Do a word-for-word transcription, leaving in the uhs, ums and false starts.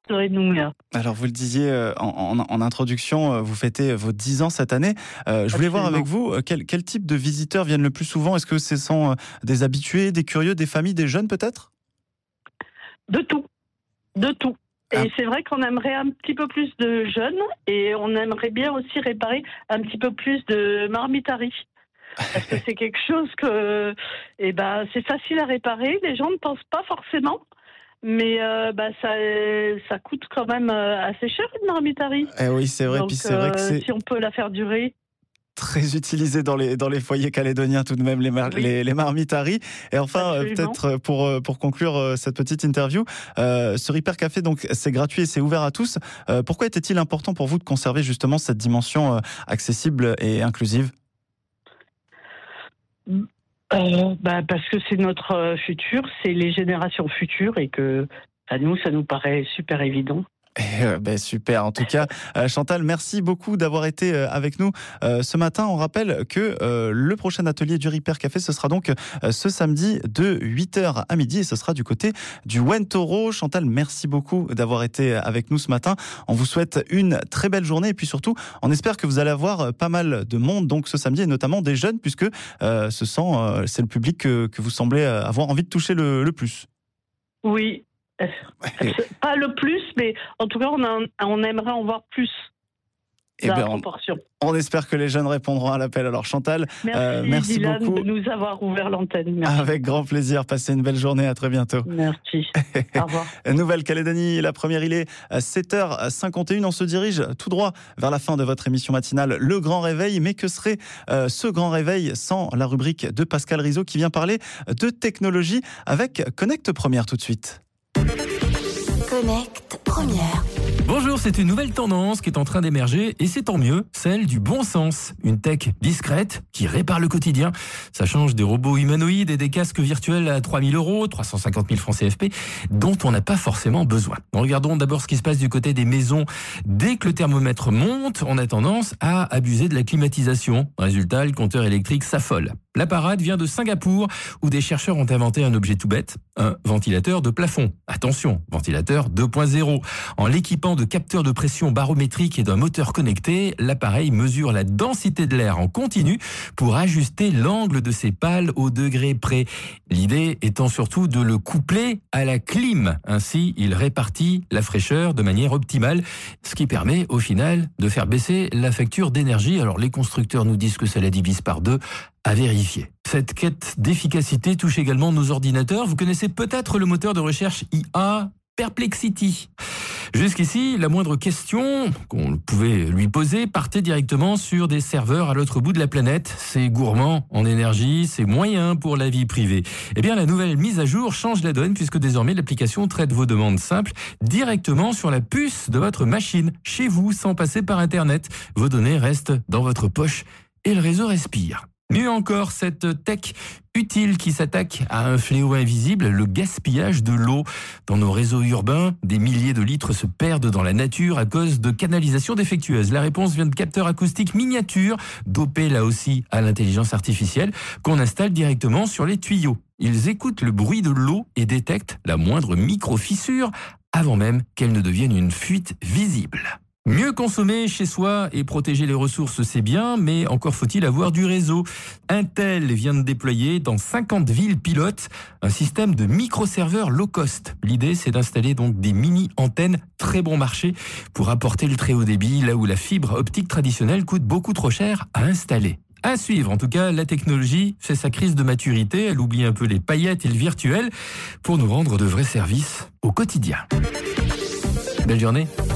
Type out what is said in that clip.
de Nouméa. Alors vous le disiez euh, en, en, en introduction, euh, vous fêtez vos dix ans cette année. Euh, je voulais voir avec vous, euh, quel, quel type de visiteurs viennent le plus souvent ? Est-ce que ce sont euh, des habitués, des curieux, des familles, des jeunes peut-être ? De tout, de tout. Et ah. c'est vrai qu'on aimerait un petit peu plus de jeunes et on aimerait bien aussi réparer un petit peu plus de marmitaries. Parce que c'est quelque chose que, eh ben, c'est facile à réparer. Les gens ne pensent pas forcément, mais euh, bah, ça, ça coûte quand même assez cher une marmitarie. Eh oui, c'est vrai. Donc, puis c'est vrai que c'est... si on peut la faire durer. Très utilisé dans les, dans les foyers calédoniens tout de même, les, mar- oui. les, les marmitaries. Et enfin, euh, peut-être pour, pour conclure euh, cette petite interview, euh, ce Repair Café, donc, c'est gratuit et c'est ouvert à tous. Euh, pourquoi était-il important pour vous de conserver justement cette dimension euh, accessible et inclusive ? euh, bah, Parce que c'est notre futur, c'est les générations futures et que à nous, ça nous paraît super évident. Euh, ben super, en tout cas euh, Chantal, merci beaucoup d'avoir été euh, avec nous euh, ce matin. On rappelle que euh, le prochain atelier du Repair Café, ce sera donc euh, ce samedi de huit heures à midi et ce sera du côté du Wentoro. Chantal, merci beaucoup d'avoir été avec nous ce matin. On vous souhaite une très belle journée et puis surtout on espère que vous allez avoir pas mal de monde donc ce samedi et notamment des jeunes puisque euh, ce sont, euh, c'est le public que, que vous semblez avoir envie de toucher le, le plus. Oui. Pas le plus, mais en tout cas, on, a, on aimerait en voir plus. Eh bien, on, on espère que les jeunes répondront à l'appel. Alors Chantal, merci, euh, merci Dylan beaucoup de nous avoir ouvert l'antenne. Merci. Avec grand plaisir. Passez une belle journée. À très bientôt. Merci. Au revoir. Nouvelle-Calédonie, la première, il est à sept heures cinquante et une. On se dirige tout droit vers la fin de votre émission matinale, Le Grand Réveil. Mais que serait euh, ce Grand Réveil sans la rubrique de Pascal Rizzo qui vient parler de technologie avec Connect Première tout de suite. Connect Première. Bonjour, c'est une nouvelle tendance qui est en train d'émerger et c'est tant mieux, celle du bon sens. Une tech discrète qui répare le quotidien. Ça change des robots humanoïdes et des casques virtuels à trois mille euros, trois cent cinquante mille francs C F P, dont on n'a pas forcément besoin. Regardons d'abord ce qui se passe du côté des maisons. Dès que le thermomètre monte, on a tendance à abuser de la climatisation. Résultat, le compteur électrique s'affole. La parade vient de Singapour, où des chercheurs ont inventé un objet tout bête, un ventilateur de plafond. Attention, ventilateur deux point zéro. En l'équipant de capteurs de pression barométriques et d'un moteur connecté, l'appareil mesure la densité de l'air en continu pour ajuster l'angle de ses pales au degré près. L'idée étant surtout de le coupler à la clim. Ainsi, il répartit la fraîcheur de manière optimale, ce qui permet au final de faire baisser la facture d'énergie. Alors les constructeurs nous disent que ça la divise par deux. À vérifier. Cette quête d'efficacité touche également nos ordinateurs. Vous connaissez peut-être le moteur de recherche I A Perplexity. Jusqu'ici, la moindre question qu'on pouvait lui poser partait directement sur des serveurs à l'autre bout de la planète. C'est gourmand en énergie, c'est moyen pour la vie privée. Eh bien, la nouvelle mise à jour change la donne puisque désormais l'application traite vos demandes simples directement sur la puce de votre machine, chez vous, sans passer par Internet. Vos données restent dans votre poche et le réseau respire. Mieux encore, cette tech utile qui s'attaque à un fléau invisible, le gaspillage de l'eau. Dans nos réseaux urbains, des milliers de litres se perdent dans la nature à cause de canalisations défectueuses. La réponse vient de capteurs acoustiques miniatures, dopés là aussi à l'intelligence artificielle, qu'on installe directement sur les tuyaux. Ils écoutent le bruit de l'eau et détectent la moindre micro-fissure avant même qu'elle ne devienne une fuite visible. Mieux consommer chez soi et protéger les ressources, c'est bien, mais encore faut-il avoir du réseau. Intel vient de déployer dans cinquante villes pilotes un système de microserveurs low cost. L'idée, c'est d'installer donc des mini-antennes très bon marché pour apporter le très haut débit là où la fibre optique traditionnelle coûte beaucoup trop cher à installer. À suivre, en tout cas, la technologie fait sa crise de maturité, elle oublie un peu les paillettes et le virtuel pour nous rendre de vrais services au quotidien. Belle journée.